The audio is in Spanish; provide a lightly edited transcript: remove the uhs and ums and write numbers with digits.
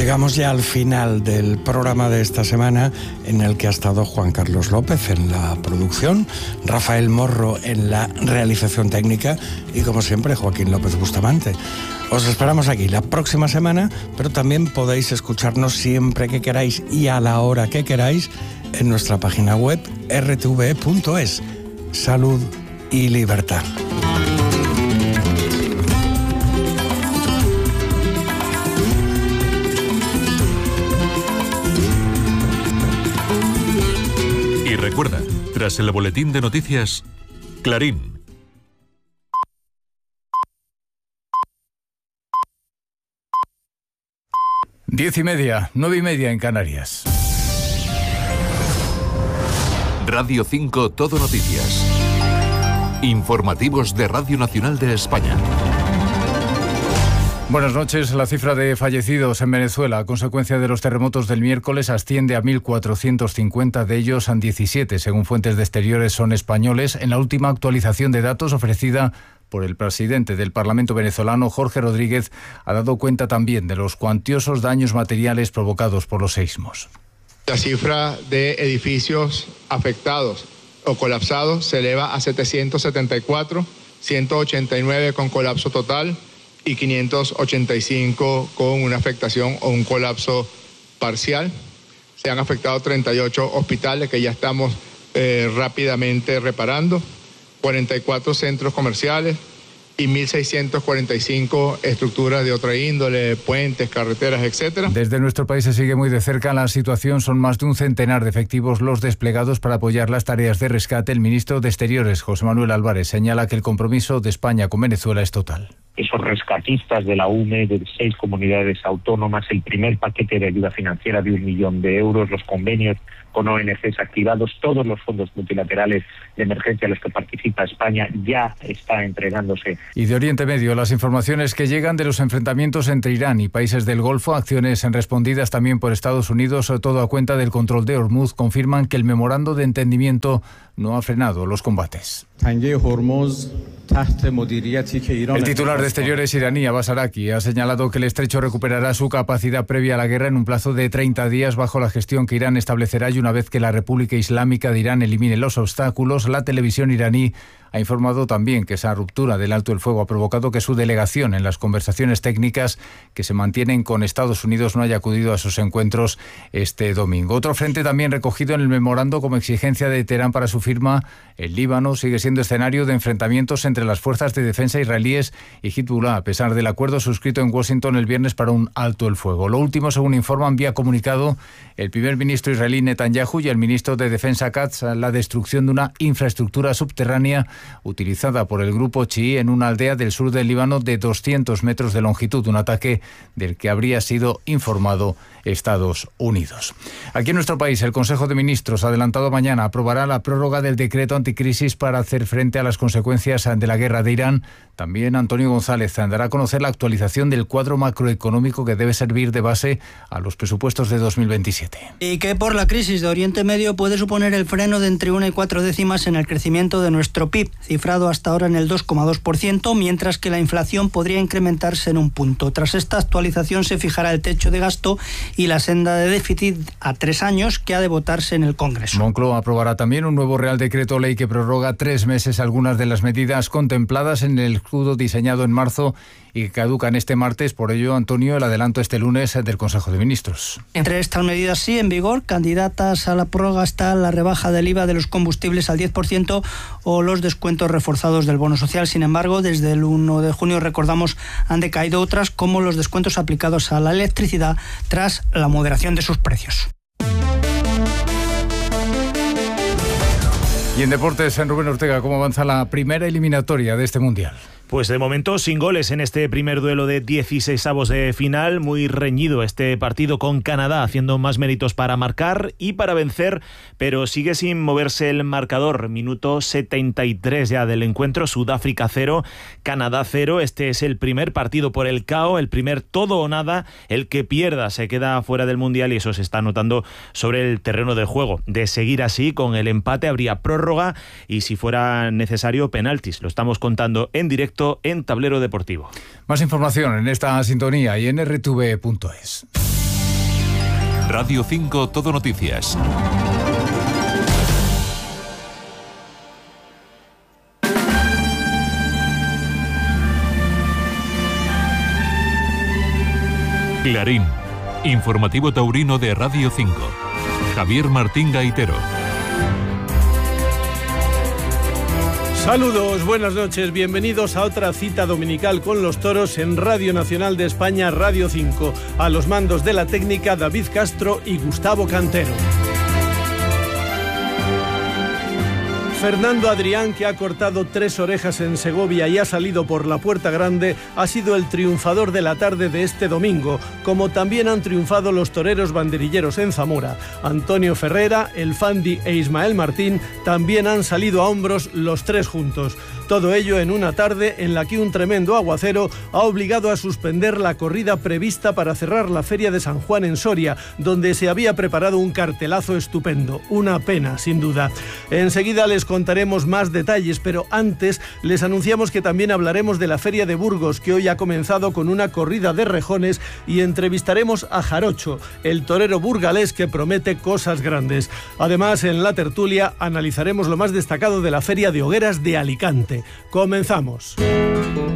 Llegamos ya al final del programa de esta semana, en el que ha estado Juan Carlos López en la producción, Rafael Morro en la realización técnica y, como siempre, Joaquín López Bustamante. Os esperamos aquí la próxima semana, pero también podéis escucharnos siempre que queráis y a la hora que queráis en nuestra página web rtve.es. Salud y libertad. Y recuerda, tras el boletín de noticias, Clarín. 10:30, 9:30 en Canarias. Radio 5 Todo Noticias. Informativos de Radio Nacional de España. Buenas noches. La cifra de fallecidos en Venezuela a consecuencia de los terremotos del miércoles asciende a 1.450, de ellos 17, según fuentes de exteriores, son españoles. En la última actualización de datos ofrecida por el presidente del Parlamento venezolano, Jorge Rodríguez, ha dado cuenta también de los cuantiosos daños materiales provocados por los seísmos. La cifra de edificios afectados o colapsados se eleva a 774, 189 con colapso total y 585 con una afectación o un colapso parcial. Se han afectado 38 hospitales que ya estamos rápidamente reparando, 44 centros comerciales y 1.645 estructuras de otra índole, puentes, carreteras, etcétera. Desde nuestro país se sigue muy de cerca la situación. Son más de un centenar de efectivos los desplegados para apoyar las tareas de rescate. El ministro de Exteriores, José Manuel Álvarez, señala que el compromiso de España con Venezuela es total. Esos rescatistas de la UME, de 6 comunidades autónomas, el primer paquete de ayuda financiera de 1 millón de euros, los convenios con ONGs activados, todos los fondos multilaterales de emergencia en los que participa España ya está entregándose. Y de Oriente Medio, las informaciones que llegan de los enfrentamientos entre Irán y países del Golfo, acciones respondidas también por Estados Unidos, todo a cuenta del control de Hormuz, confirman que el memorando de entendimiento no ha frenado los combates. El titular de Exteriores iraní, Abbas Araqi, ha señalado que el estrecho recuperará su capacidad previa a la guerra en un plazo de 30 días bajo la gestión que Irán establecerá, y una vez que la República Islámica de Irán elimine los obstáculos. La televisión iraní ha informado también que esa ruptura del alto el fuego ha provocado que su delegación en las conversaciones técnicas que se mantienen con Estados Unidos no haya acudido a esos encuentros este domingo. Otro frente también recogido en el memorando como exigencia de Teherán para su firma, el Líbano sigue siendo escenario de enfrentamientos entre las fuerzas de defensa israelíes y Hezbollah, a pesar del acuerdo suscrito en Washington el viernes para un alto el fuego. Lo último, según informan vía comunicado el primer ministro israelí Netanyahu y el ministro de Defensa Katz, la destrucción de una infraestructura subterránea utilizada por el grupo chií en una aldea del sur del Líbano de 200 metros de longitud, un ataque del que habría sido informado Estados Unidos. Aquí en nuestro país, el Consejo de Ministros, adelantado mañana, aprobará la prórroga del decreto anticrisis para hacer frente a las consecuencias de la guerra de Irán. También Antonio González dará a conocer la actualización del cuadro macroeconómico que debe servir de base a los presupuestos de 2027. Y que por la crisis de Oriente Medio puede suponer el freno de entre 1 y 4 décimas en el crecimiento de nuestro PIB, cifrado hasta ahora en el 2,2%, mientras que la inflación podría incrementarse en 1 punto. Tras esta actualización se fijará el techo de gasto y la senda de déficit a 3 años que ha de votarse en el Congreso. Moncloa aprobará también un nuevo Real Decreto Ley que prorroga 3 meses algunas de las medidas contempladas en el escudo diseñado en marzo y que caducan este martes. Por ello, Antonio, el adelanto este lunes del Consejo de Ministros. Entre estas medidas sí en vigor, candidatas a la prórroga está la rebaja del IVA de los combustibles al 10% o los descuentos reforzados del bono social. Sin embargo, desde el 1 de junio, recordamos, han decaído otras, como los descuentos aplicados a la electricidad tras la moderación de sus precios. Y en deportes, en Rubén Ortega, ¿cómo avanza la primera eliminatoria de este Mundial? Pues de momento sin goles en este primer duelo de 16avos de final. Muy reñido este partido, con Canadá haciendo más méritos para marcar y para vencer, pero sigue sin moverse el marcador. Minuto 73 ya del encuentro. Sudáfrica 0, Canadá 0. Este es el primer partido por el KO, el primer todo o nada. El que pierda se queda fuera del Mundial y eso se está notando sobre el terreno de juego. De seguir así, con el empate habría prórroga y, si fuera necesario, penaltis. Lo estamos contando en directo en Tablero Deportivo. Más información en esta sintonía y en rtv.es. Radio 5 Todo Noticias. Clarín, informativo taurino de Radio 5. Javier Martín Gaitero. Saludos, buenas noches, bienvenidos a otra cita dominical con los toros en Radio Nacional de España, Radio 5. A los mandos de la técnica, David Castro y Gustavo Cantero. Fernando Adrián, que ha cortado 3 orejas en Segovia y ha salido por la Puerta Grande, ha sido el triunfador de la tarde de este domingo, como también han triunfado los toreros banderilleros en Zamora. Antonio Ferrera, El Fandi e Ismael Martín también han salido a hombros los 3 juntos. Todo ello en una tarde en la que un tremendo aguacero ha obligado a suspender la corrida prevista para cerrar la Feria de San Juan en Soria, donde se había preparado un cartelazo estupendo. Una pena, sin duda. Enseguida les contaremos más detalles, pero antes les anunciamos que también hablaremos de la Feria de Burgos, que hoy ha comenzado con una corrida de rejones, y entrevistaremos a Jarocho, el torero burgalés que promete cosas grandes. Además, en la tertulia analizaremos lo más destacado de la Feria de Hogueras de Alicante. Comenzamos.